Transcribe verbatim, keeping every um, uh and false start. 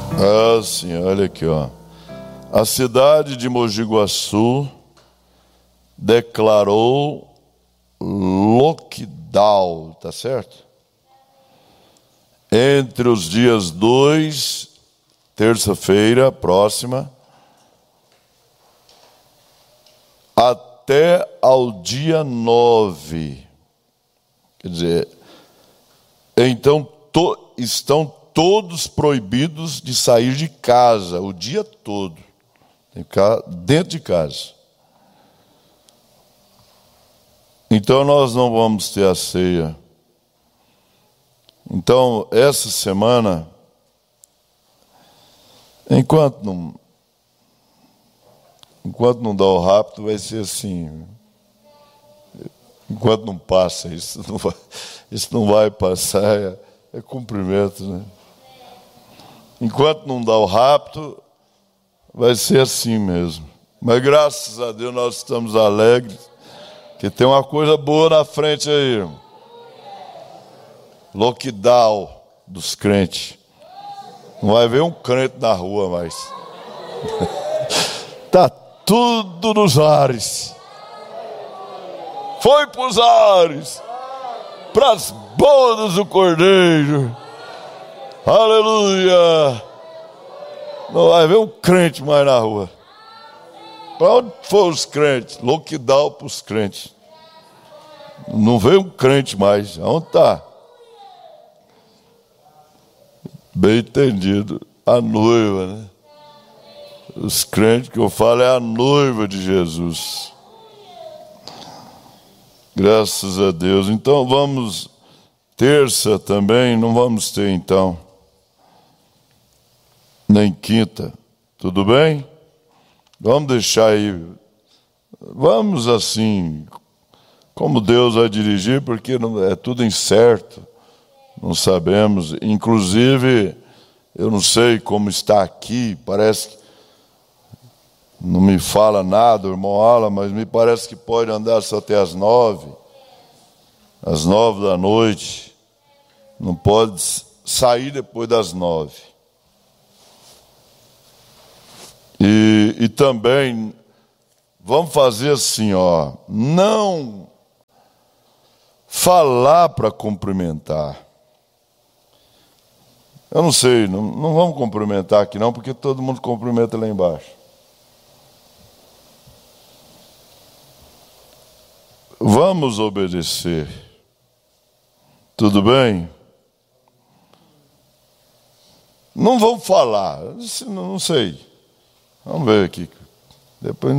Ah, sim, olha aqui, ó. A cidade de Mogi Guaçu declarou lockdown, tá certo? Entre os dias dois, terça-feira próxima, até ao dia nove. Quer dizer, então to, estão todos proibidos de sair de casa o dia todo. Tem que ficar dentro de casa. Então nós não vamos ter a ceia. Então, essa semana, enquanto não, enquanto não dá o rápido, vai ser assim. Enquanto não passa, isso não vai, isso não vai passar, é, é cumprimento, né? Enquanto não dá o rapto, vai ser assim mesmo. Mas graças a Deus nós estamos alegres, que tem uma coisa boa na frente aí, irmão. Lockdown dos crentes. Não vai ver um crente na rua mais. Tá tudo nos ares. Foi para os ares, para as bodas do Cordeiro. Aleluia! Não vai ver um crente mais na rua. Para onde foram os crentes? Lockdown para os crentes. Não vê um crente mais. Aonde está? Bem entendido. A noiva, né? Os crentes que eu falo é a noiva de Jesus. Graças a Deus. Então vamos, terça também, não vamos ter então. Nem quinta. Tudo bem? Vamos deixar aí. Vamos assim, como Deus vai dirigir, porque não, é tudo incerto. Não sabemos. Inclusive, eu não sei como está aqui, parece que não me fala nada, o irmão Alan, mas me parece que pode andar só até as nove. Às nove da noite. Não pode sair depois das nove. E, e também, vamos fazer assim, ó. Não falar para cumprimentar. Eu não sei, não, não vamos cumprimentar aqui não, porque todo mundo cumprimenta lá embaixo. Vamos obedecer. Tudo bem? Não vamos falar, não sei. Vamos ver aqui. Depois